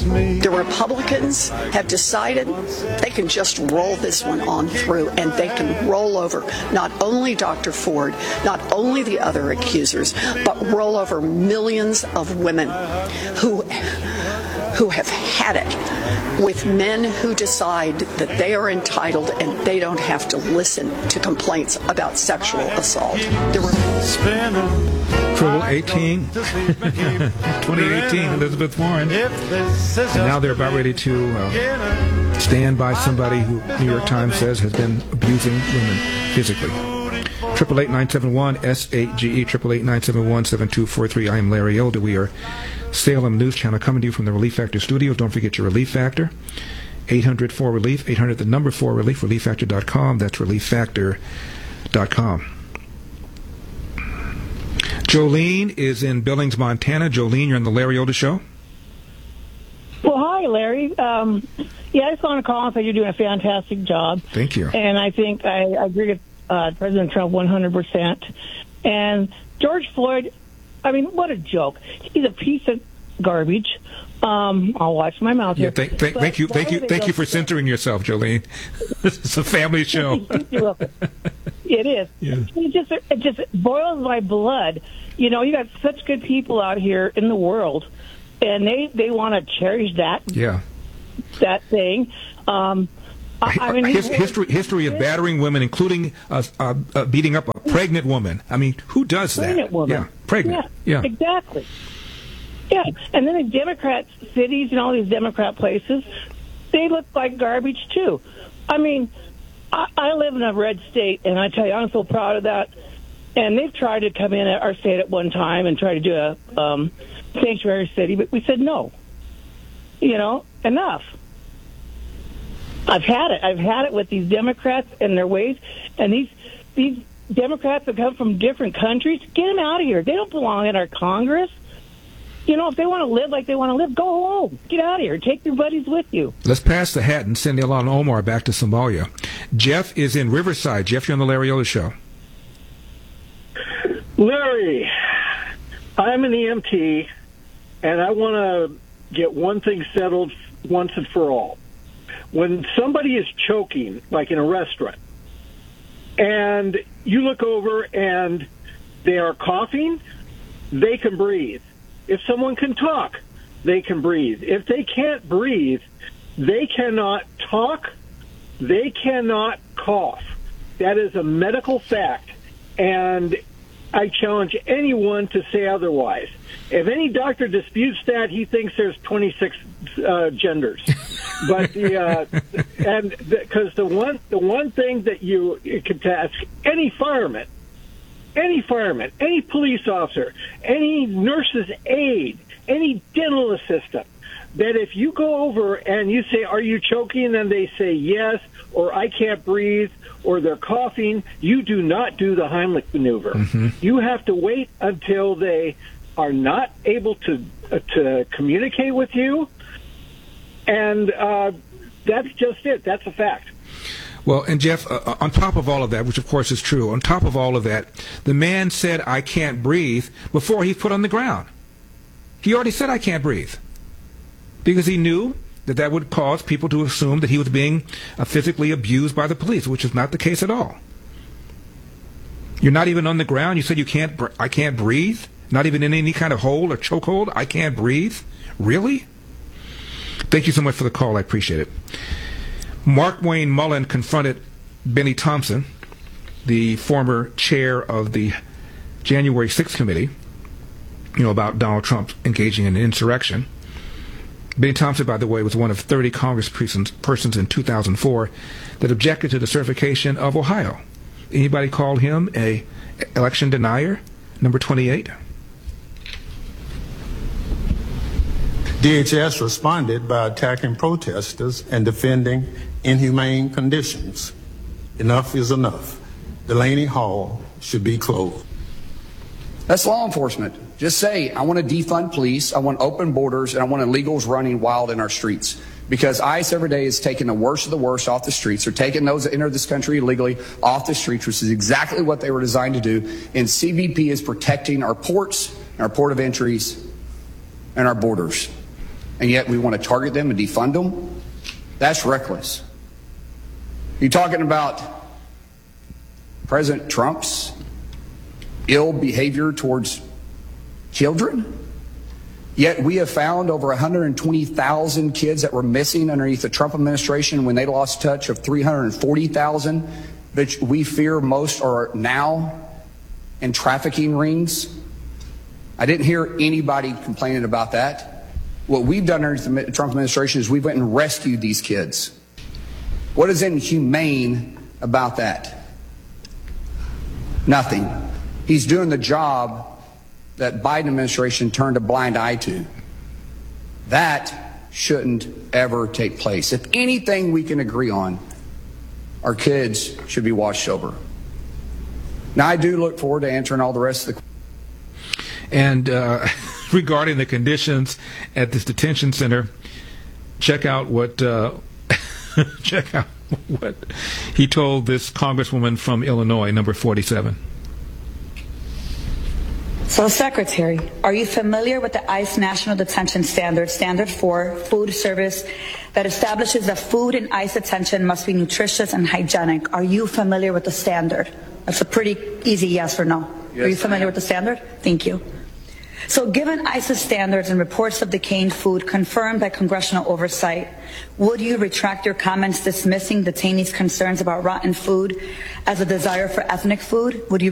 The Republicans have decided they can just roll this one on through, and they can roll over not only Dr. Ford, not only the other accusers, but roll over millions of women who have had it with men who decide that they are entitled and they don't have to listen to complaints about sexual assault. Triple 18, 2018, Elizabeth Warren. And now they're about ready to stand by somebody who New York Times says has been abusing women physically. 888-971-SAGE, 888-971-7243. I am Larry Elder. We are Salem News Channel coming to you from the Relief Factor studios. Don't forget your Relief Factor. 800-4RELIEF, 800 the number 4RELIEF, ReliefFactor.com. That's ReliefFactor.com. Jolene is in Billings, Montana. Jolene, you're on the Larry Elder Show. Well, hi, Larry. I just want to call and say you're doing a fantastic job. Thank you. And I think I agree with President Trump 100%. And George Floyd, I mean, what a joke. He's a piece of garbage. I'll watch my mouth here. Thank you for censoring yourself, Jolene. This is a family show. It is. Yeah. It just boils my blood. You know, you got such good people out here in the world, and they want to cherish that. Yeah. That thing. I mean, history of battering women, including beating up a pregnant woman. I mean, who does that? Pregnant woman. Yeah, pregnant. Yeah, exactly. Yeah, and then the Democrat cities and all these Democrat places, they look like garbage too. I mean, I live in a red state, and I tell you, I'm so proud of that. And they've tried to come in at our state at one time and try to do a sanctuary city, but we said no. You know, enough. I've had it with these Democrats and their ways, and these Democrats that come from different countries. Get them out of here. They don't belong in our Congress. You know, if they want to live like they want to live, go home. Get out of here. Take your buddies with you. Let's pass the hat and send Ilhan Omar back to Somalia. Jeff is in Riverside. Jeff, you're on the Larry Elder Show. Larry, I'm an EMT, and I want to get one thing settled once and for all. When somebody is choking, like in a restaurant, and you look over and they are coughing, they can breathe. If someone can talk, they can breathe. If they can't breathe, they cannot talk, they cannot cough. That is a medical fact, and I challenge anyone to say otherwise. If any doctor disputes that, he thinks there's 26 genders. But because the one thing that you could ask any fireman, any police officer, any nurse's aide, any dental assistant, that if you go over and you say, "Are you choking?" and they say yes, or "I can't breathe," or they're coughing, you do not do the Heimlich maneuver. Mm-hmm. You have to wait until they are not able to communicate with you, and that's just it. That's a fact. Well, and Jeff, on top of all of that, which of course is true, on top of all of that, the man said, "I can't breathe," before he put on the ground. He already said, "I can't breathe," because he knew that would cause people to assume that he was being physically abused by the police, which is not the case at all. You're not even on the ground. You said I can't breathe? Not even in any kind of hold or chokehold? I can't breathe? Really? Thank you so much for the call. I appreciate it. Mark Wayne Mullen confronted Benny Thompson, the former chair of the January 6th committee, about Donald Trump engaging in an insurrection. Benny Thompson, by the way, was one of 30 congresspersons in 2004 that objected to the certification of Ohio. Anybody call him a election denier? Number 28. DHS responded by attacking protesters and defending inhumane conditions. Enough is enough. Delaney Hall should be closed. That's law enforcement. Just say, I want to defund police, I want open borders, and I want illegals running wild in our streets. Because ICE every day is taking the worst of the worst off the streets. They're taking those that enter this country illegally off the streets, which is exactly what they were designed to do. And CBP is protecting our ports, our port of entries, and our borders. and yet we want to target them and defund them? That's reckless. You're talking about President Trump's ill behavior towards children? Yet we have found over 120,000 kids that were missing underneath the Trump administration when they lost touch of 340,000, which we fear most are now in trafficking rings. I didn't hear anybody complaining about that. What we've done underneath the Trump administration is we went and rescued these kids. What is inhumane about that? Nothing. He's doing the job that Biden administration turned a blind eye to. That shouldn't ever take place. If anything we can agree on, our kids should be watched over. Now, I do look forward to answering all the rest of the And regarding the conditions at this detention center, check out what check out what he told this congresswoman from Illinois, number 47. So, Secretary, are you familiar with the ICE National Detention Standard, Standard 4, food service, that establishes that food in ICE detention must be nutritious and hygienic? Are you familiar with the standard? That's a pretty easy yes or no. Yes, are you familiar with the standard? Thank you. So given ICE's standards and reports of decaying food confirmed by congressional oversight, would you retract your comments dismissing detainees' concerns about rotten food as a desire for ethnic food? Would you